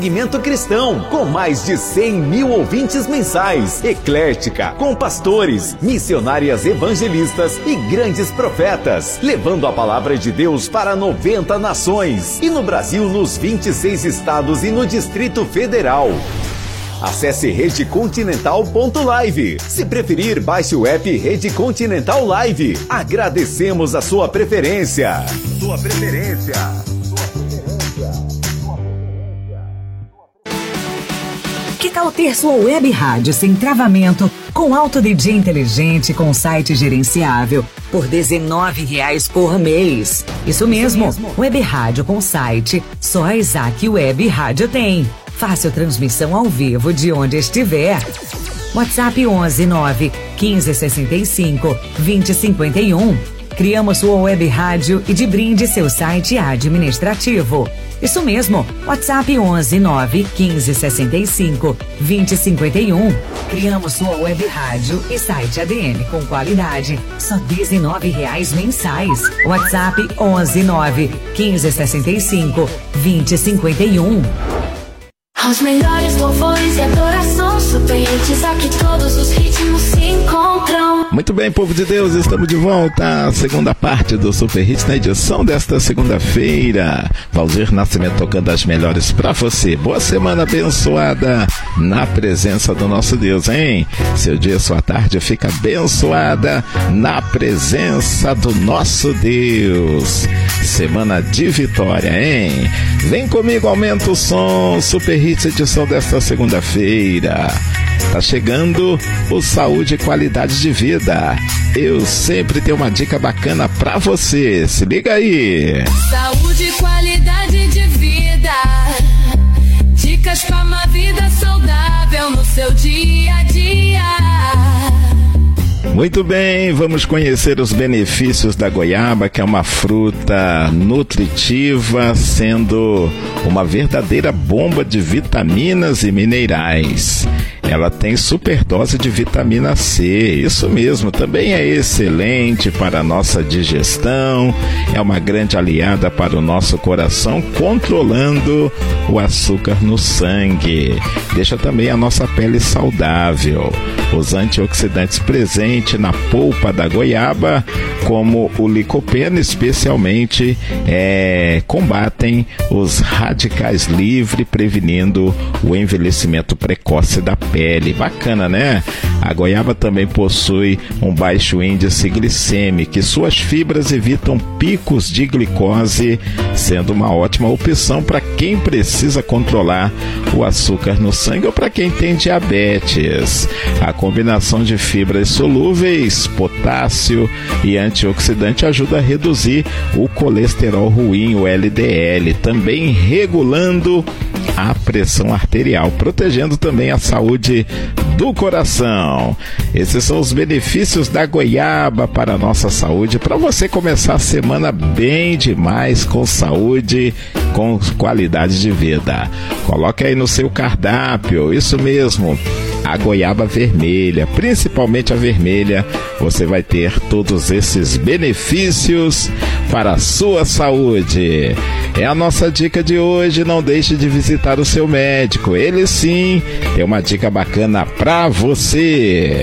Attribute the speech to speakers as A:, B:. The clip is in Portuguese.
A: Segmento Cristão, com mais de 100 mil ouvintes mensais. Eclética, com pastores, missionárias evangelistas e grandes profetas, levando a palavra de Deus para 90 nações. E no Brasil, nos 26 estados e no Distrito Federal. Acesse redecontinental.live. Se preferir, baixe o app Rede Continental Live. Agradecemos a sua preferência.
B: Que tal ter sua web rádio sem travamento, com Auto DJ inteligente, com site gerenciável, por R$19 por mês? Isso mesmo, web rádio com site, só a Isaac Web Rádio tem. Fácil transmissão ao vivo de onde estiver. WhatsApp 11 9 15 65 20 51. Criamos sua web rádio e de brinde seu site administrativo. Isso mesmo, WhatsApp 11 9 15 65 20 51. Criamos sua web rádio e site ADM com qualidade, só R$19 mensais. WhatsApp 11 9 15 65 20 51.
C: Os melhores louvores e adoração, Super Hits, aqui todos os ritmos se encontram.
D: Muito bem, povo de Deus, estamos de volta à segunda parte do Super Hits, na edição desta segunda-feira. Valzir Nascimento tocando as melhores pra você. Boa semana abençoada na presença do nosso Deus, hein? Seu dia, sua tarde fica abençoada na presença do nosso Deus. Semana de vitória, hein? Vem comigo, aumenta o som. Super Hits, edição desta segunda-feira. Tá chegando o Saúde e Qualidade de Vida. Eu sempre tenho uma dica bacana pra você. Se liga aí.
C: Saúde e qualidade de vida. Dicas para uma vida saudável no seu dia a dia.
D: Muito bem, vamos conhecer os benefícios da goiaba, que é uma fruta nutritiva, sendo uma verdadeira bomba de vitaminas e minerais. Ela tem superdose de vitamina C, isso mesmo, também é excelente para a nossa digestão, é uma grande aliada para o nosso coração, controlando o açúcar no sangue. Deixa também a nossa pele saudável. Os antioxidantes presentes na polpa da goiaba, como o licopeno especialmente, combatem os radicais livres, prevenindo o envelhecimento precoce da pele. Bacana, né? A goiaba também possui um baixo índice glicêmico e suas fibras evitam picos de glicose, sendo uma ótima opção para quem precisa controlar o açúcar no sangue ou para quem tem diabetes. A combinação de fibras solúveis, potássio e antioxidante ajuda a reduzir o colesterol ruim, o LDL, também regulando a pressão arterial, protegendo também a saúde do coração. Esses são os benefícios da goiaba para a nossa saúde, para você começar a semana bem demais, com saúde, com qualidade de vida. Coloque aí no seu cardápio, isso mesmo, a goiaba vermelha, principalmente a vermelha, você vai ter todos esses benefícios para a sua saúde. É a nossa dica de hoje. Não deixe de visitar o seu médico, ele sim tem uma dica bacana para você.